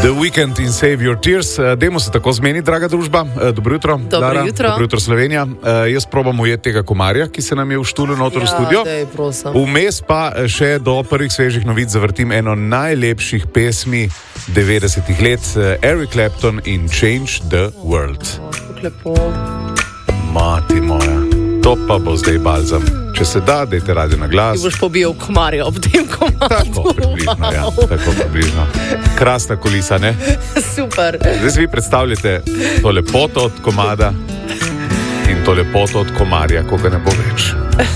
The Weekend in Save Your Tears. Dajmo se tako zmeni, draga družba. Dobro jutro, Lara. Dobro jutro, Slovenija. Jaz probam ujeti tega komarja, ki se nam je v štulu noter v studio. Vmes pa še do prvih svežih novic zavrtim eno najlepših pesmi 90-ih let. Eric Clapton in Change the World. Lepo. Mati moja, to pa bo zdaj balzam. Če se da, dajte radio na glas. Ti boš pobijal komarja ob tem komadu. Tako približno, ja. Tako približno. Krasna kulisa, ne? Super. Zdaj si vi predstavljate to lepoto od komada in to lepoto od komarja, ko ga ne bo več.